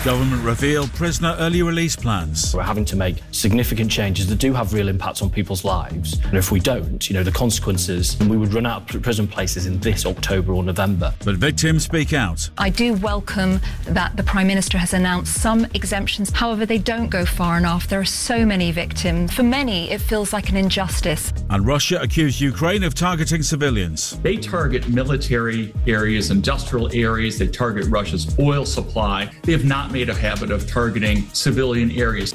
Government revealed prisoner early release plans. We're having to make significant changes that do have real impacts on people's lives. And if we don't, the consequences, we would run out of prison places in this October or November. But victims speak out. I do welcome that the Prime Minister has announced some exemptions. However, they don't go far enough. There are so many victims. For many, it feels like an injustice. And Russia accused Ukraine of targeting civilians. They target military areas, industrial areas. They target Russia's oil supply. They have not made a habit of targeting civilian areas.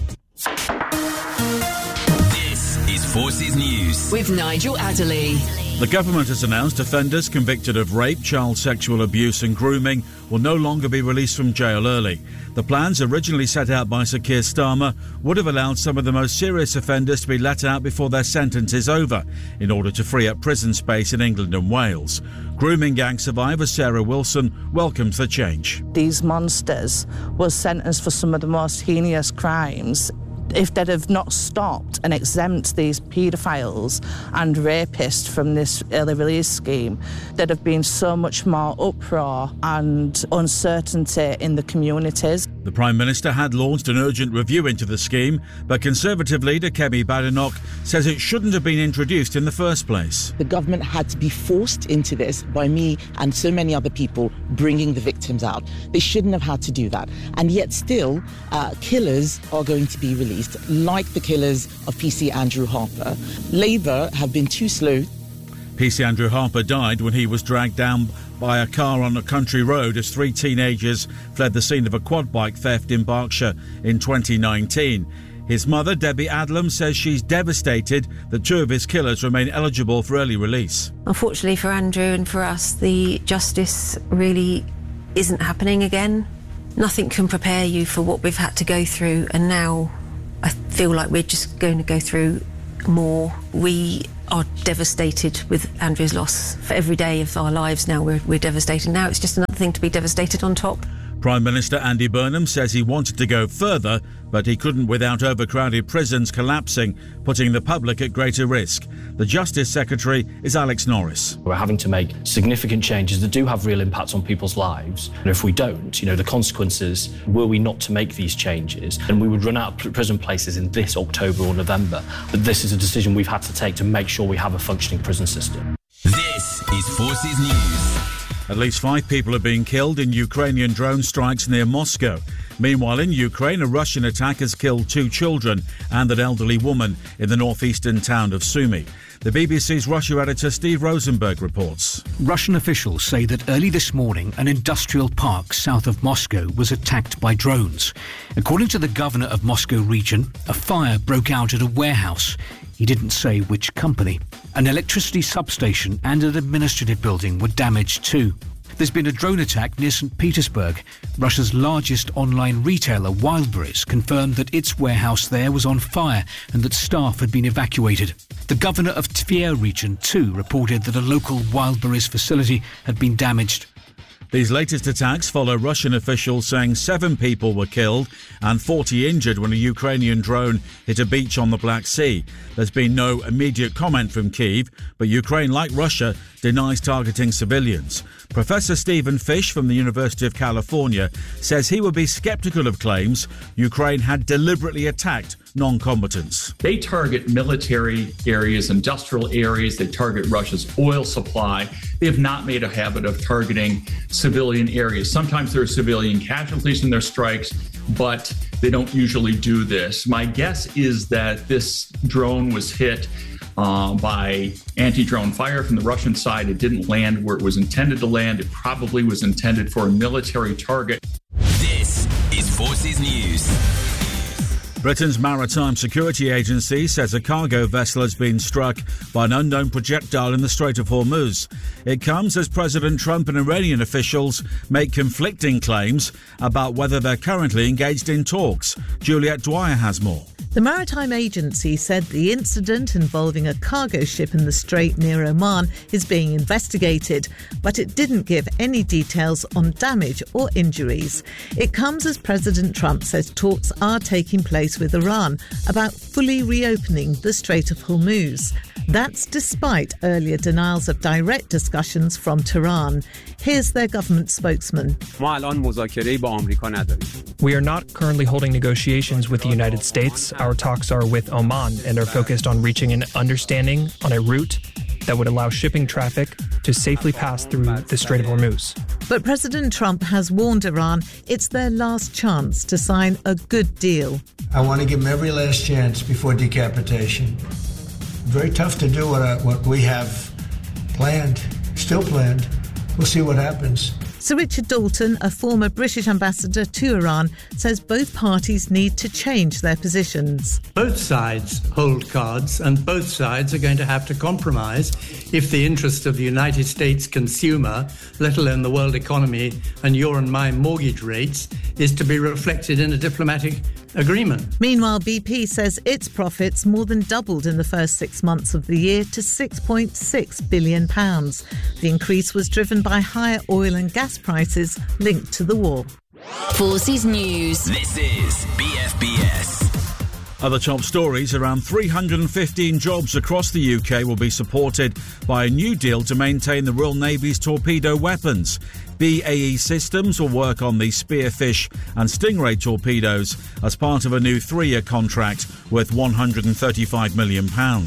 This is Forces News with Nigel Adderley. The government has announced offenders convicted of rape, child sexual abuse and grooming will no longer be released from jail early. The plans, originally set out by Sir Keir Starmer, would have allowed some of the most serious offenders to be let out before their sentence is over, in order to free up prison space in England and Wales. Grooming gang survivor Sarah Wilson welcomes the change. These monsters were sentenced for some of the most heinous crimes. If they'd have not stopped and exempt these paedophiles and rapists from this early release scheme, there'd have been so much more uproar and uncertainty in the communities. The Prime Minister had launched an urgent review into the scheme, but Conservative leader Kemi Badenoch says it shouldn't have been introduced in the first place. The government had to be forced into this by me and so many other people bringing the victims out. They shouldn't have had to do that. And yet still, killers are going to be released, like the killers of PC Andrew Harper. Labour have been too slow. PC Andrew Harper died when he was dragged down by a car on a country road as 3 teenagers fled the scene of a quad bike theft in Berkshire in 2019. His mother, Debbie Adlam, says she's devastated that 2 of his killers remain eligible for early release. Unfortunately for Andrew and for us, the justice really isn't happening again. Nothing can prepare you for what we've had to go through, and now I feel like we're just going to go through more. We are devastated with Andrew's loss. For every day of our lives now, we're devastated. Now it's just another thing to be devastated on top. Prime Minister Andy Burnham says he wanted to go further, but he couldn't without overcrowded prisons collapsing, putting the public at greater risk. The Justice Secretary is Alex Norris. We're having to make significant changes that do have real impacts on people's lives. And if we don't, the consequences, were we not to make these changes, and we would run out of prison places in this October or November. But this is a decision we've had to take to make sure we have a functioning prison system. This is Forces News. At least 5 people are being killed in Ukrainian drone strikes near Moscow. Meanwhile, in Ukraine, a Russian attack has killed 2 children and an elderly woman in the northeastern town of Sumy. The BBC's Russia editor Steve Rosenberg reports. Russian officials say that early this morning, an industrial park south of Moscow was attacked by drones. According to the governor of Moscow region, a fire broke out at a warehouse. He didn't say which company. An electricity substation and an administrative building were damaged too. There's been a drone attack near St. Petersburg. Russia's largest online retailer, Wildberries, confirmed that its warehouse there was on fire and that staff had been evacuated. The governor of Tver region too reported that a local Wildberries facility had been damaged. These latest attacks follow Russian officials saying 7 people were killed and 40 injured when a Ukrainian drone hit a beach on the Black Sea. There's been no immediate comment from Kyiv, but Ukraine, like Russia, denies targeting civilians. Professor Stephen Fish from the University of California says he would be sceptical of claims Ukraine had deliberately attacked non-combatants. They target military areas, industrial areas. They target Russia's oil supply. They have not made a habit of targeting civilian areas. Sometimes there are civilian casualties in their strikes, but they don't usually do this. My guess is that this drone was hit by anti-drone fire from the Russian side. It didn't land where it was intended to land. It probably was intended for a military target. This is Forces News. Britain's Maritime Security Agency says a cargo vessel has been struck by an unknown projectile in the Strait of Hormuz. It comes as President Trump and Iranian officials make conflicting claims about whether they're currently engaged in talks. Juliette Dwyer has more. The Maritime Agency said the incident involving a cargo ship in the Strait near Oman is being investigated, but it didn't give any details on damage or injuries. It comes as President Trump says talks are taking place with Iran about fully reopening the Strait of Hormuz. That's despite earlier denials of direct discussions from Tehran. Here's their government spokesman. ما الان مذاکره‌ای با آمریکا نداریم. We are not currently holding negotiations with the United States. Our talks are with Oman and are focused on reaching an understanding on a route that would allow shipping traffic to safely pass through the Strait of Hormuz. But President Trump has warned Iran it's their last chance to sign a good deal. I want to give them every last chance before decapitation. Very tough to do what we have planned, still planned. We'll see what happens. Sir Richard Dalton, a former British ambassador to Iran, says both parties need to change their positions. Both sides hold cards and both sides are going to have to compromise if the interest of the United States consumer, let alone the world economy and your and my mortgage rates, is to be reflected in a diplomatic agreement. Meanwhile, BP says its profits more than doubled in the first 6 months of the year to £6.6 billion. The increase was driven by higher oil and gas prices linked to the war. Forces News. This is BFBS. Other top stories, around 315 jobs across the UK will be supported by a new deal to maintain the Royal Navy's torpedo weapons. BAE Systems will work on the Spearfish and Stingray torpedoes as part of a new 3-year contract worth £135 million.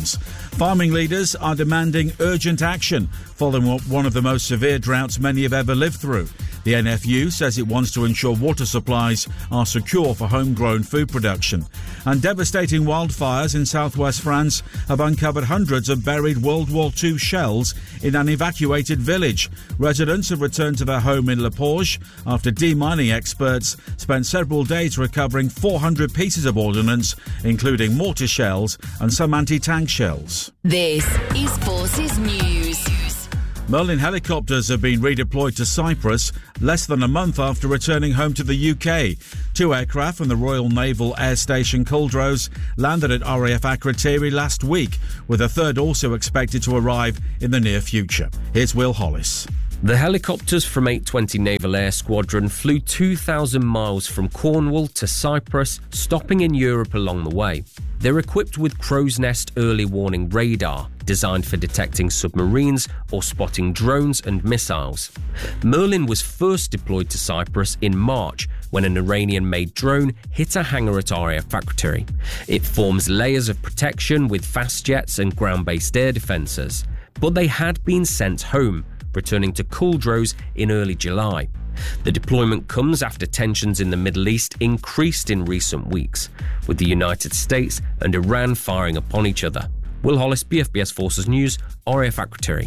Farming leaders are demanding urgent action following one of the most severe droughts many have ever lived through. The NFU says it wants to ensure water supplies are secure for homegrown food production. And devastating wildfires in southwest France have uncovered hundreds of buried World War II shells in an evacuated village. Residents have returned to their home in Le Porge after demining experts spent several days recovering 400 pieces of ordnance, including mortar shells and some anti-tank shells. This is Forces News. Merlin helicopters have been redeployed to Cyprus less than a month after returning home to the UK. 2 aircraft from the Royal Naval Air Station Culdrose landed at RAF Akrotiri last week, with a third also expected to arrive in the near future. Here's Will Hollis. The helicopters from 820 Naval Air Squadron flew 2,000 miles from Cornwall to Cyprus, stopping in Europe along the way. They're equipped with crow's nest early warning radar, designed for detecting submarines or spotting drones and missiles. Merlin was first deployed to Cyprus in March when an Iranian-made drone hit a hangar at RAF Akrotiri. It forms layers of protection with fast jets and ground-based air defences, but they had been sent home, returning to Culdrose in early July. The deployment comes after tensions in the Middle East increased in recent weeks, with the United States and Iran firing upon each other. Will Hollis, BFBS Forces News, RAF Akrotiri.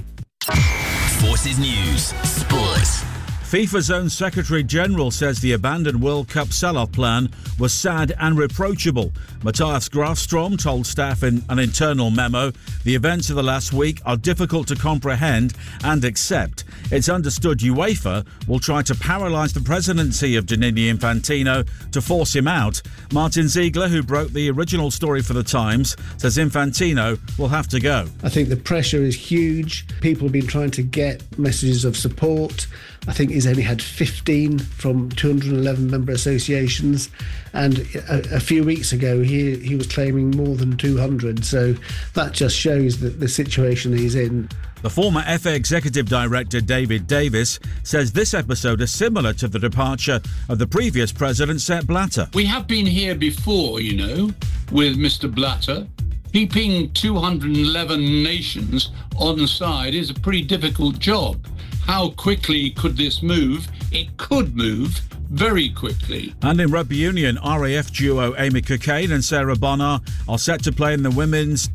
Forces News. Sports. FIFA's own Secretary-General says the abandoned World Cup sell-off plan was sad and reproachable. Matthias Grafstrom told staff in an internal memo, the events of the last week are difficult to comprehend and accept. It's understood UEFA will try to paralyse the presidency of Gianni Infantino to force him out. Martin Ziegler, who broke the original story for The Times, says Infantino will have to go. I think the pressure is huge. People have been trying to get messages of support. I think he's only had 15 from 211 member associations, and a few weeks ago he was claiming more than 200, so that just shows that the situation he's in. The former FA Executive Director David Davis says this episode is similar to the departure of the previous president, Sepp Blatter. We have been here before, you know, with Mr. Blatter. Keeping 211 nations on side is a pretty difficult job. How quickly could this move? It could move very quickly. And in rugby union, RAF duo Amy Cockayne and Sarah Bonnar are set to play in the Women's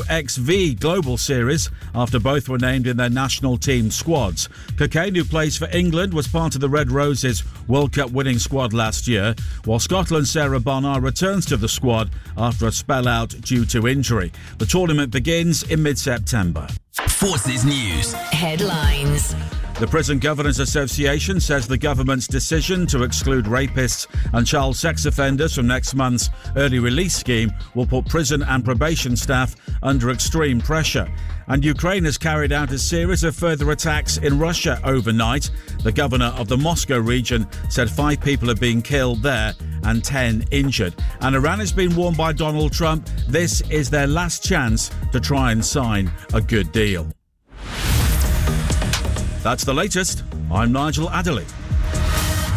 WXV Global Series after both were named in their national team squads. Cockayne, who plays for England, was part of the Red Roses World Cup winning squad last year, while Scotland's Sarah Bonnar returns to the squad after a spell out due to injury. The tournament begins in mid-September. Forces News. Headlines. The Prison Governors Association says the government's decision to exclude rapists and child sex offenders from next month's early release scheme will put prison and probation staff under extreme pressure. And Ukraine has carried out a series of further attacks in Russia overnight. The governor of the Moscow region said 5 people have been killed there and 10 injured. And Iran has been warned by Donald Trump this is their last chance to try and sign a good deal. That's the latest. I'm Nigel Adderley.